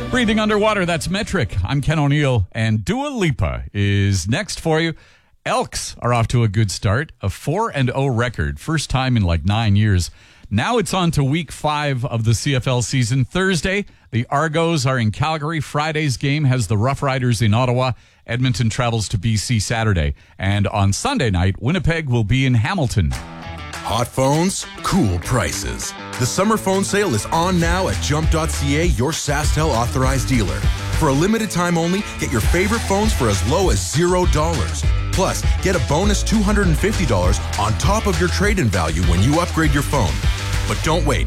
Breathing Underwater, that's Metric. I'm Ken O'Neill, and Dua Lipa is next for you. Elks are off to a good start, a 4-0 record, first time in like 9 years. Now it's on to week 5 of the CFL season. Thursday, the Argos are in Calgary. Friday's game has the Rough Riders in Ottawa. Edmonton travels to BC Saturday. And on Sunday night, Winnipeg will be in Hamilton. Hot phones, cool prices. The summer phone sale is on now at Jump.ca, your SaskTel authorized dealer. For a limited time only, get your favorite phones for as low as $0. Plus, get a bonus $250 on top of your trade-in value when you upgrade your phone. But don't wait.